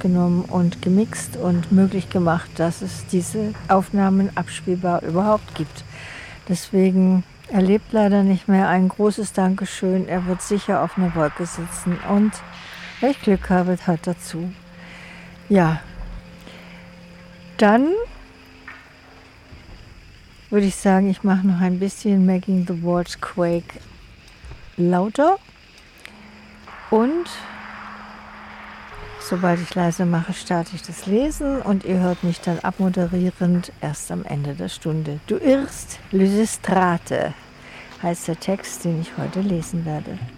aufgenommen und gemixt und möglich gemacht, dass es diese Aufnahmen abspielbar überhaupt gibt. Deswegen, er lebt leider nicht mehr. Ein großes Dankeschön. Er wird sicher auf einer Wolke sitzen und, wenn ich Glück habe, halt dazu. Ja, dann würde ich sagen, ich mache noch ein bisschen Making the Walls Quake lauter und sobald ich leise mache, starte ich das Lesen und ihr hört mich dann abmoderierend erst am Ende der Stunde. Du irrst, Lysistrate heißt der Text, den ich heute lesen werde.